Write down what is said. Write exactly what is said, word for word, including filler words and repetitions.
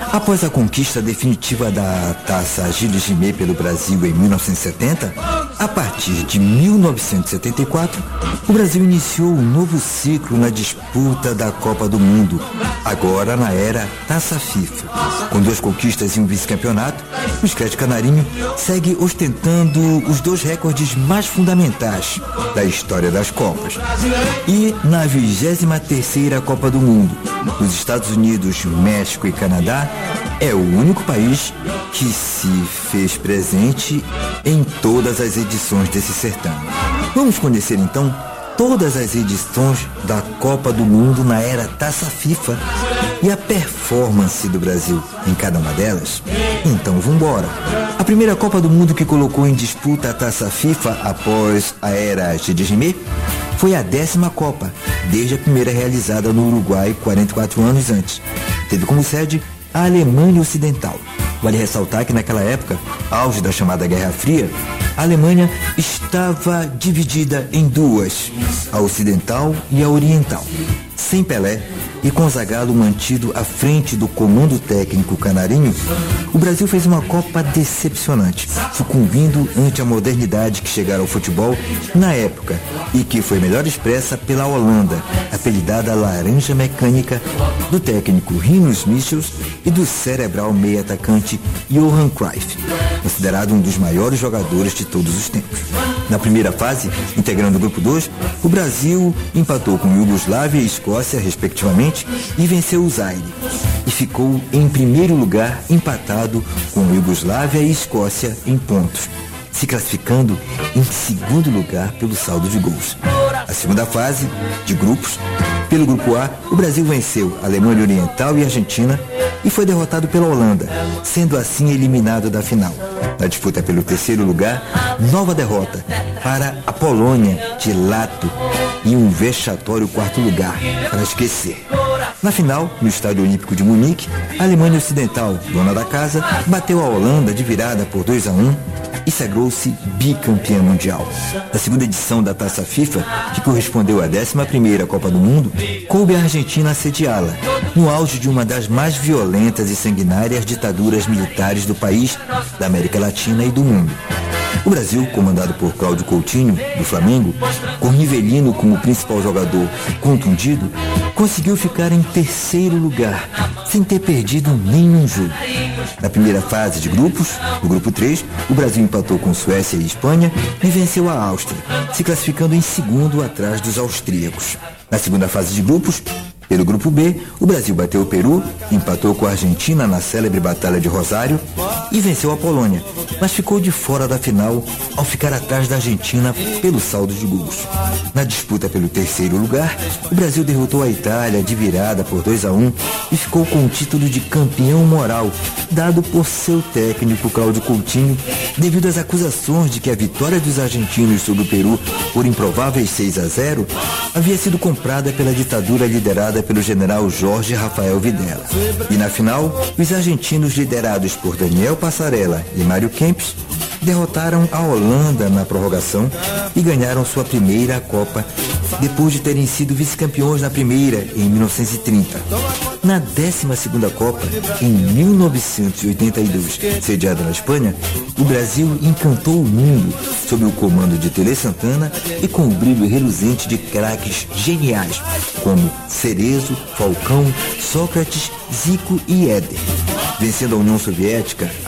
Após a conquista definitiva da Taça Gilles Rimet pelo Brasil em mil novecentos e setenta, a partir de mil novecentos e setenta e quatro, o Brasil iniciou um novo ciclo na disputa da Copa do Mundo, agora na era Taça FIFA. Com duas conquistas e um vice-campeonato, o Scred Canarinho segue ostentando os dois recordes mais fundamentais da história das Copas. E na vigésima terceira Copa do Mundo, os Estados Unidos, México e Canadá é o único país que se fez presente em todas as edições desse certame. Vamos conhecer então todas as edições da Copa do Mundo na era Taça FIFA e a performance do Brasil em cada uma delas? Então vambora! A primeira Copa do Mundo que colocou em disputa a Taça FIFA após a era Gilles Rimet foi a décima Copa, desde a primeira realizada no Uruguai quarenta e quatro anos antes. Teve como sede a Alemanha Ocidental. Vale ressaltar que naquela época, auge da chamada Guerra Fria, a Alemanha estava dividida em duas, a ocidental e a oriental. Sem Pelé e com Zagallo mantido à frente do comando técnico canarinho, o Brasil fez uma Copa decepcionante, sucumbindo ante a modernidade que chegara ao futebol na época e que foi melhor expressa pela Holanda, apelidada Laranja Mecânica, do técnico Rinus Michels e do cerebral meio-atacante Johan Cruyff, considerado um dos maiores jogadores de todos os tempos. Na primeira fase, integrando o grupo dois, o Brasil empatou com Iugoslávia e Escócia, respectivamente, e venceu o Zaire. E ficou em primeiro lugar, empatado com Iugoslávia e Escócia em pontos, se classificando em segundo lugar pelo saldo de gols. A segunda fase, de grupos, pelo grupo A, o Brasil venceu a Alemanha Oriental e a Argentina e foi derrotado pela Holanda, sendo assim eliminado da final. Na disputa pelo terceiro lugar, nova derrota para a Polônia de Lato e um vexatório quarto lugar, para esquecer. Na final, no Estádio Olímpico de Munique, a Alemanha Ocidental, dona da casa, bateu a Holanda de virada por dois a um e sagrou-se bicampeã mundial. Na segunda edição da Taça FIFA, que correspondeu à décima primeira Copa do Mundo, coube a Argentina assediá-la, no auge de uma das mais violentas e sanguinárias ditaduras militares do país, da América Latina e do mundo. O Brasil, comandado por Cláudio Coutinho, do Flamengo, com Rivelino como principal jogador contundido, conseguiu ficar em terceiro lugar, sem ter perdido nenhum jogo. Na primeira fase de grupos, no grupo três, o Brasil empatou com Suécia e Espanha e venceu a Áustria, se classificando em segundo atrás dos austríacos. Na segunda fase de grupos, pelo grupo B, o Brasil bateu o Peru, empatou com a Argentina na célebre Batalha de Rosário e venceu a Polônia, mas ficou de fora da final ao ficar atrás da Argentina pelo saldo de gols. Na disputa pelo terceiro lugar, o Brasil derrotou a Itália de virada por dois a um e ficou com o título de campeão moral, dado por seu técnico Cláudio Coutinho, devido às acusações de que a vitória dos argentinos sobre o Peru por improváveis seis a zero havia sido comprada pela ditadura liderada pelo general Jorge Rafael Videla. E na final, os argentinos liderados por Daniel Passarella e Mário Kempis derrotaram a Holanda na prorrogação e ganharam sua primeira Copa depois de terem sido vice-campeões na primeira em mil novecentos e trinta. Na décima segunda Copa, em mil novecentos e oitenta e dois, sediada na Espanha, o Brasil encantou o mundo sob o comando de Tele Santana e com o brilho reluzente de craques geniais como Cerezo, Falcão, Sócrates, Zico e Éder, vencendo a União Soviética